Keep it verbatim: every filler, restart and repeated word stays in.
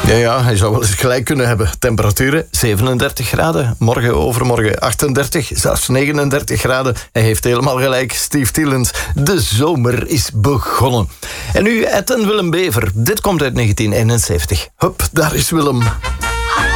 Ja, ja, hij zou wel eens gelijk kunnen hebben. Temperaturen zevenendertig graden, morgen overmorgen achtendertig, zelfs negenendertig graden. Hij heeft helemaal gelijk, Steve Tillens. De zomer is begonnen. En nu Ed en Willem Bever. Dit komt uit negentien eenenzeventig. Hup, daar is Willem.